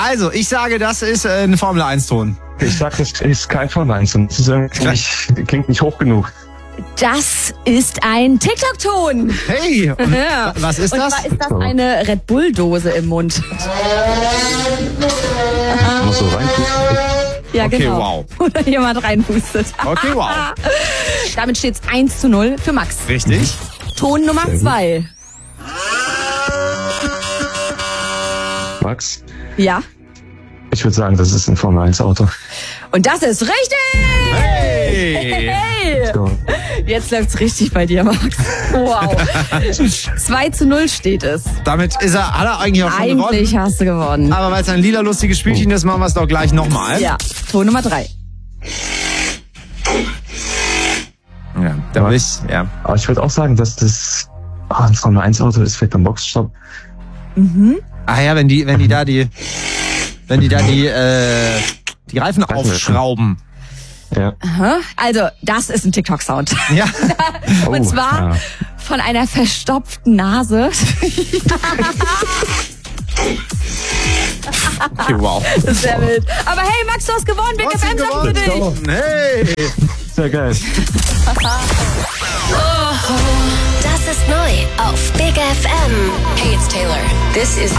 Also, ich sage, das ist ein Formel-1-Ton. Ich sag, das ist kein Formel 1 und das ist irgendwie klingt nicht hoch genug. Das ist ein TikTok-Ton. Hey, und was ist Und das? zwar ist das eine Red Bull-Dose im Mund. Muss so rein. Ja, Okay, genau. wow. Oder jemand reinpustet. Okay, wow. Damit steht es 1:0 für Max. Richtig. Ton Nummer 2. Max, Ja. ich würde sagen, das ist ein Formel 1 Auto. Und das ist richtig! Hey! Hey! So. Jetzt läuft's richtig bei dir, Max. Wow. 2:0 steht es. Damit hat er eigentlich auch schon Eigentlich gewonnen. hast du gewonnen. Aber weil es ein lila lustiges Spielchen ist, machen wir es doch gleich nochmal. Ja, Ton Nummer 3. Ja, da Ja. ja. Aber ich würde auch sagen, dass das ein Formel 1 Auto ist, vielleicht beim Boxenstopp. Ah ja, wenn die da die Reifen aufschrauben. Ja. Aha. Also, das ist ein TikTok-Sound. Ja. Und Oh, zwar ja. von einer verstopften Nase. Okay, wow. Das ist sehr wild. Aber hey, Max, du hast gewonnen. Big FM sagt für dich. Hey! Sehr geil. Das ist neu auf Big FM. Hey, it's Taylor. This is